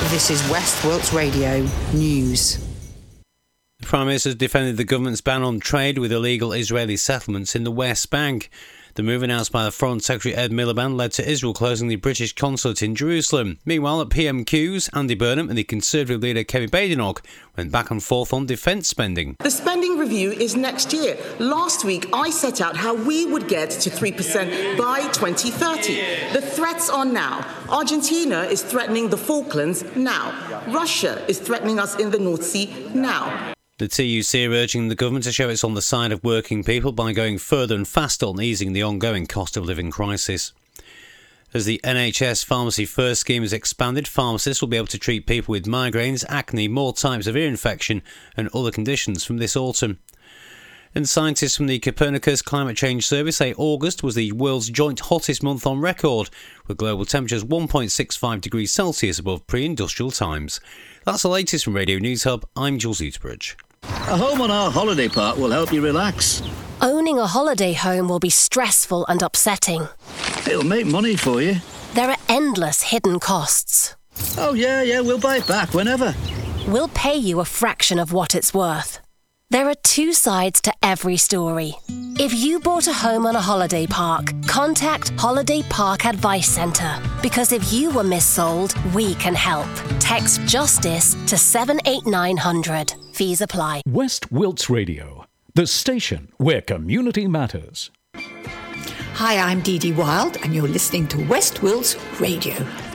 This is West Wilts Radio News. The Prime Minister has defended the government's ban on trade with illegal Israeli settlements in the West Bank. The move announced by the Foreign Secretary Ed Miliband led to Israel closing the British consulate in Jerusalem. Meanwhile, at PMQs, Andy Burnham and the Conservative leader Kemi Badenoch went back and forth on defence spending. The spending review is next year. Last week, I set out how we would get to 3% by 2030. The threats are now. Argentina is threatening the Falklands now. Russia is threatening us in the North Sea now. The TUC are urging the government to show it's on the side of working people by going further and faster on easing the ongoing cost of living crisis. As the NHS Pharmacy First scheme is expanded, pharmacists will be able to treat people with migraines, acne, more types of ear infection and other conditions from this autumn. And scientists from the Copernicus Climate Change Service say August was the world's joint hottest month on record, with global temperatures 1.65 degrees Celsius above pre-industrial times. That's the latest from Radio News Hub. I'm Jules Eatbridge. A home on our holiday park will help you relax. Owning a holiday home will be stressful and upsetting. It'll make money for you. There are endless hidden costs. Oh, yeah, we'll buy it back whenever. We'll pay you a fraction of what it's worth. There are two sides to every story. If you bought a home on a holiday park, contact Holiday Park Advice Centre. Because if you were missold, we can help. Text JUSTICE to 78900. Fees apply. West Wilts Radio, the station where community matters. Hi, I'm Dee Dee Wild, and you're listening to West Wilts Radio.